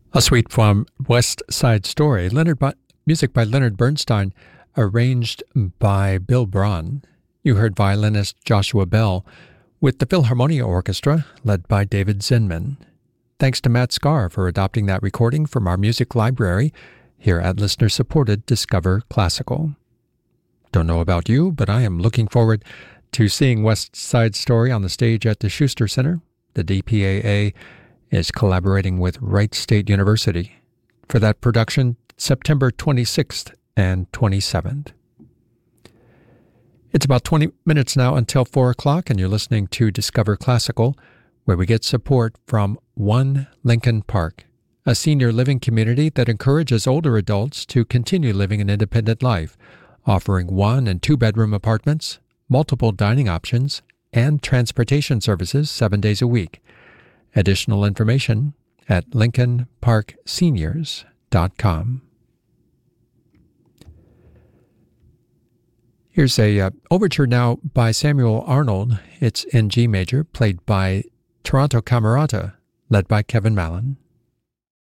A suite from West Side Story, music by Leonard Bernstein, arranged by Bill Braun. You heard violinist Joshua Bell with the Philharmonia Orchestra, led by David Zinman. Thanks to Matt Scar for adopting that recording from our music library here at listener-supported Discover Classical. Don't know about you, but I am looking forward to seeing West Side Story on the stage at the Schuster Center. The DPAA is collaborating with Wright State University for that production September 26th and 27th. It's about 20 minutes now until 4 o'clock, and you're listening to Discover Classical, where we get support from One Lincoln Park, a senior living community that encourages older adults to continue living an independent life, offering 1- and 2-bedroom apartments, multiple dining options, and transportation services 7 days a week. Additional information at lincolnparkseniors.com. Here's a overture now by Samuel Arnold. It's in G major, played by Toronto Camerata, led by Kevin Mallon.